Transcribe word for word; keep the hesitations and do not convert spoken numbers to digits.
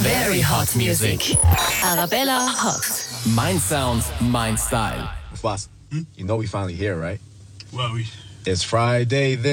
Very hot music. Arabella Hot. Mein Sound, mein Style. Boss, you know we finally here, right? Well, we... It's Friday then.